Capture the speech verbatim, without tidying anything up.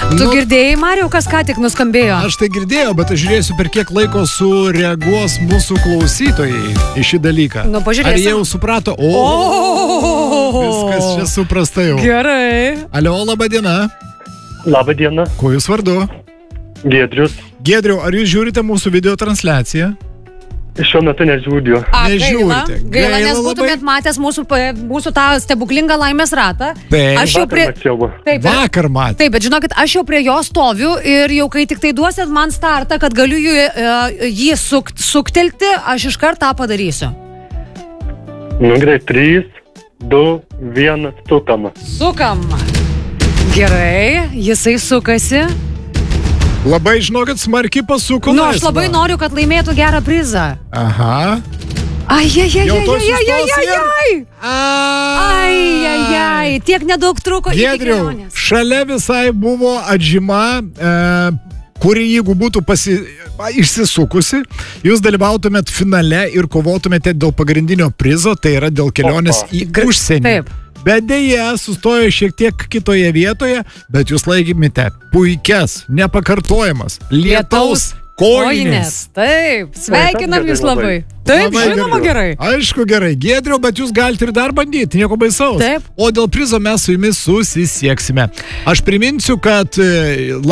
Tu Nu, girdėjai, Mariau, kas ką tik nuskambėjo? Aš tai girdėjau, bet aš žiūrėsiu, per kiek laiko sureaguos mūsų klausytojai į šį dalyką. Nu, pažiūrėsim. Ar jie jau suprato? O, O, viskas čia suprasta jau. Gerai. Alio, laba diena. Labą dieną, Kuo jūs vardu? Giedrius. Giedriau, ar jūs žiūrite mūsų video transliaciją? Šiuo metu nežiūriu. A, gaila, Nežiūrite. gaila, Gaila nes labai. būtumėt matęs mūsų, pa- mūsų tą stebuklingą laimės ratą. Taip. Aš jau prie... Mačiau. Taip, ir- Vakar matė. Taip, bet žinokit, aš jau prie jo stoviu ir jau kai tik tai duosit man startą, kad galiu jį, e, jį suk, suktelti, aš iš karto tą padarysiu. Nu, gerai, trys, du, vienas, sukama. Sukam. Gerai, jisai sukasi. Labai, žinokit, smarkiai pasuko. Nu, aš laisvą. labai noriu, kad laimėtų gerą prizą. Aha. Ai, ai, ai, Jau ai, tuoj ai, ai, ai, sustos ai, ir- ai. Ai, ai, ai, tiek nedaug truko iki Giedriau, kelionės. šalia visai buvo atžyma, e, kuri jeigu būtų pasi, a, išsisukusi, jūs dalyvautumėt finale ir kovotumėte dėl pagrindinio prizo, tai yra dėl kelionės Opa. į užsienį. Taip. Bet dėja, sustojo šiek tiek kitoje vietoje, bet jūs laikymite puikias, nepakartojamas, lietaus kojinės. Taip, sveikinam Gerai, jūs labai. labai. Taip, Labai žinoma gerai. Aišku, gerai. Giedriau, bet jūs galite ir dar bandyti, nieko baisaus. Taip. O dėl prizo mes su jumis susisieksime. Aš priminsiu, kad e,